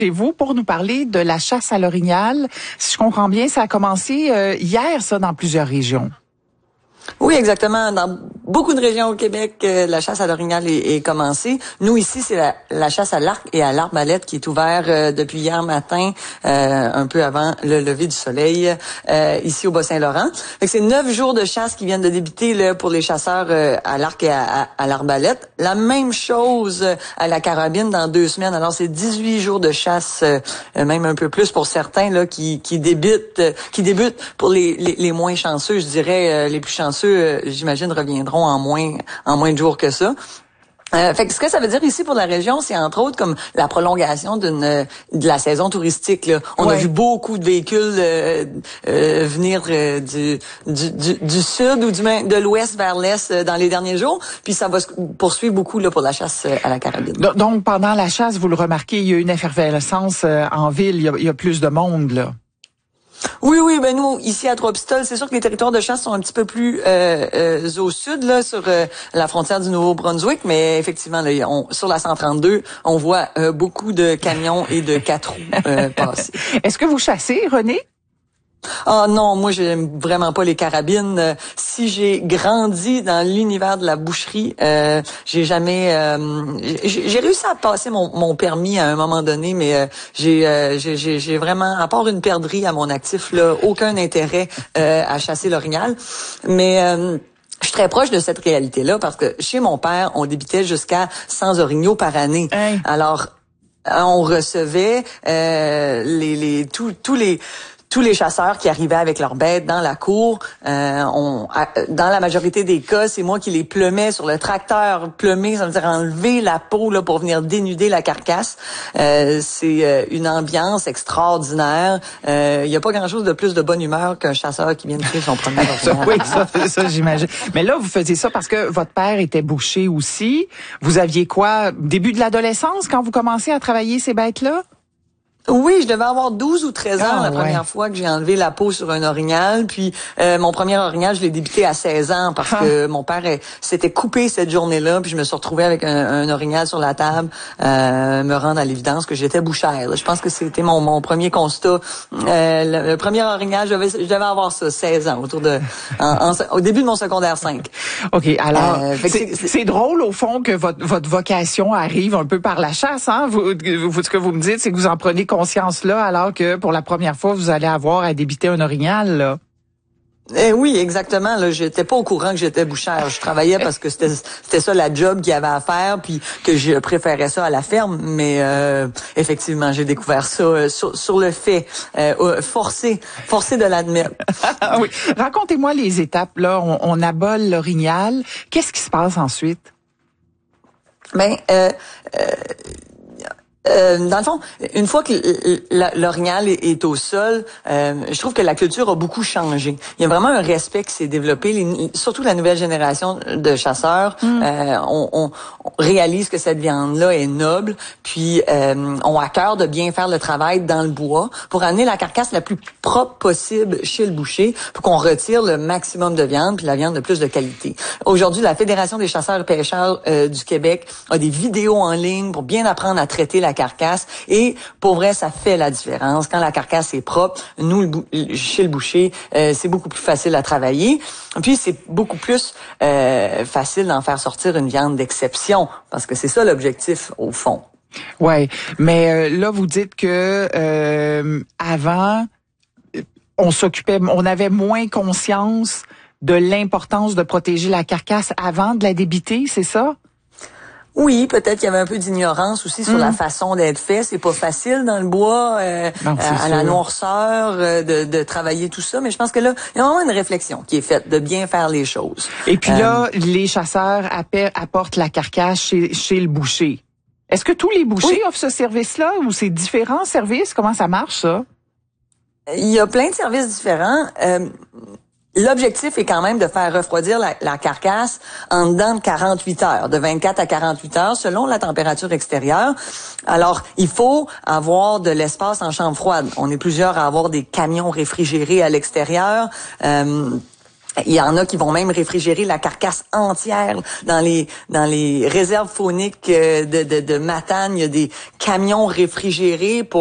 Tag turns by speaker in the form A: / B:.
A: chez vous pour nous parler de la chasse à l'orignal. Si je comprends bien, ça a commencé hier, ça, dans plusieurs régions.
B: Oui, exactement. Dans beaucoup de régions au Québec, la chasse à l'orignal est commencée. Nous, ici, c'est la chasse à l'arc et à l'arbalète qui est ouverte depuis hier matin, un peu avant le lever du soleil, ici au Bas-Saint-Laurent. C'est 9 jours de chasse qui viennent de débuter là, pour les chasseurs à l'arc et à l'arbalète. La même chose à la carabine dans 2 semaines. Alors, c'est 18 jours de chasse, même un peu plus pour certains là qui débutent pour les moins chanceux, je dirais, les plus chanceux. J'imagine, reviendront en moins de jours que ça. Fait que ce que ça veut dire ici pour la région, c'est entre autres comme la prolongation de la saison touristique. Là. On a vu beaucoup de véhicules venir du sud ou de l'ouest vers l'est dans les derniers jours. Puis ça va se poursuivre beaucoup là pour la chasse à la carabine.
A: Donc pendant la chasse, vous le remarquez, il y a une effervescence en ville. Il y a plus de monde là.
B: Oui, ben nous, ici à Trois-Pistoles, c'est sûr que les territoires de chasse sont un petit peu plus au sud, là, sur la frontière du Nouveau-Brunswick, mais effectivement, là, sur la 132, on voit beaucoup de camions et de 4 roues passer.
A: Est-ce que vous chassez, René?
B: Ah non, moi j'aime vraiment pas les carabines. Si j'ai grandi dans l'univers de la boucherie, j'ai jamais j'ai réussi à passer mon permis à un moment donné, mais j'ai vraiment, à part une perdrix à mon actif là, aucun intérêt à chasser l'orignal. Mais je suis très proche de cette réalité-là parce que chez mon père, on débutait jusqu'à 100 orignaux par année. Hey. Alors on recevait tous les chasseurs qui arrivaient avec leurs bêtes dans la cour, dans la majorité des cas, c'est moi qui les plumais sur le tracteur. Plumer, ça veut dire enlever la peau là pour venir dénuder la carcasse. C'est une ambiance extraordinaire. Il y a pas grand-chose de plus de bonne humeur qu'un chasseur qui vient de tuer son premier orignal.
A: Oui, ça j'imagine. Mais là, vous faisiez ça parce que votre père était boucher aussi. Vous aviez quoi, début de l'adolescence quand vous commencez à travailler ces bêtes-là?
B: Oui, je devais avoir 12 ou 13 ans la première fois que j'ai enlevé la peau sur un orignal. Puis mon premier orignal, je l'ai débuté à 16 ans parce que mon père s'était coupé cette journée-là. Puis je me suis retrouvée avec un orignal sur la table, me rendre à l'évidence que j'étais bouchère. Là. Je pense que c'était mon premier constat. Le premier orignal, je devais avoir ça, 16 ans, au début de mon secondaire 5.
A: OK, alors c'est drôle au fond que votre vocation arrive un peu par la chasse. Hein? Ce que vous me dites, c'est que vous en prenez conscience là, alors que pour la première fois, vous allez avoir à débiter un orignal, là.
B: Oui, exactement. Là, j'étais pas au courant que j'étais bouchère. Je travaillais parce que c'était ça la job qu'il y avait à faire, puis que je préférais ça à la ferme. Mais effectivement, j'ai découvert ça sur le fait, forcé de l'admettre.
A: Oui. Racontez-moi les étapes. Là, on abole l'orignal. Qu'est-ce qui se passe ensuite?
B: Ben, dans le fond, une fois que l'orignal est au sol, je trouve que la culture a beaucoup changé. Il y a vraiment un respect qui s'est développé, surtout la nouvelle génération de chasseurs. On réalise que cette viande-là est noble, puis on a à cœur de bien faire le travail dans le bois pour amener la carcasse la plus propre possible chez le boucher pour qu'on retire le maximum de viande, puis la viande de plus de qualité. Aujourd'hui, la Fédération des chasseurs et pêcheurs du Québec a des vidéos en ligne pour bien apprendre à traiter la carcasse, et pour vrai, ça fait la différence. Quand la carcasse est propre, nous, chez le boucher, c'est beaucoup plus facile à travailler. Puis c'est beaucoup plus facile d'en faire sortir une viande d'exception, parce que c'est ça l'objectif au fond.
A: Ouais, mais là vous dites que avant on avait moins conscience de l'importance de protéger la carcasse avant de la débiter, c'est ça?
B: Oui, peut-être qu'il y avait un peu d'ignorance aussi sur la façon d'être fait. C'est pas facile dans le bois, à la noirceur, de travailler tout ça. Mais je pense que là, il y a vraiment une réflexion qui est faite de bien faire les choses.
A: Et puis là, les chasseurs apportent la carcasse chez le boucher. Est-ce que tous les bouchers offrent ce service-là ou c'est différents services? Comment ça marche, ça?
B: Il y a plein de services différents. L'objectif est quand même de faire refroidir la carcasse en dedans de 48 heures, de 24 à 48 heures, selon la température extérieure. Alors, il faut avoir de l'espace en chambre froide. On est plusieurs à avoir des camions réfrigérés à l'extérieur. Il y en a qui vont même réfrigérer la carcasse entière dans les réserves fauniques de Matane. Il y a des camions réfrigérés pour